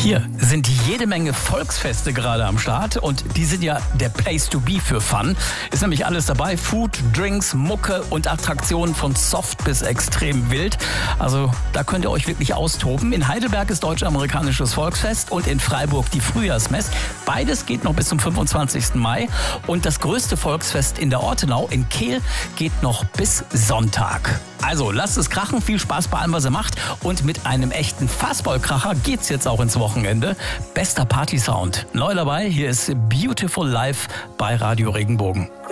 Hier sind jede Menge Volksfeste gerade am Start und die sind ja der Place to be für Fun. Ist nämlich alles dabei, Food, Drinks, Mucke und Attraktionen von soft bis extrem wild. Also da könnt ihr euch wirklich austoben. In Heidelberg ist Deutsch-Amerikanisches Volksfest und in Freiburg die Frühjahrsmess. Beides geht noch bis zum 25. Mai und das größte Volksfest in der Ortenau in Kehl geht noch bis Sonntag. Also lasst es krachen, viel Spaß bei allem, was ihr macht und mit einem echten Fastball-Kracher geht's jetzt auch ins Wochenende. Bester Party-Sound. Neu dabei, hier ist Beautiful Life bei Radio Regenbogen.